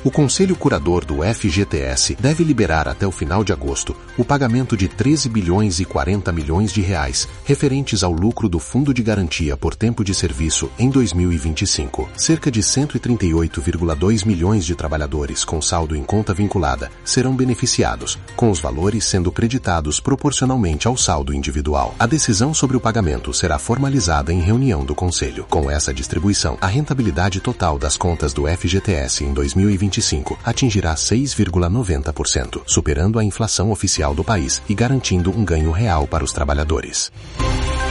O Conselho Curador do FGTS deve liberar até o final de agosto o pagamento de 13 bilhões e 40 milhões de reais referentes ao lucro do Fundo de Garantia por Tempo de Serviço em 2025. Cerca de 138,2 milhões de trabalhadores com saldo em conta vinculada serão beneficiados, com os valores sendo creditados proporcionalmente ao saldo individual. A decisão sobre o pagamento será formalizada em reunião do Conselho. Com essa distribuição, a rentabilidade total das contas do FGTS em 2025 atingirá 6,90%, superando a inflação oficial do país e garantindo um ganho real para os trabalhadores.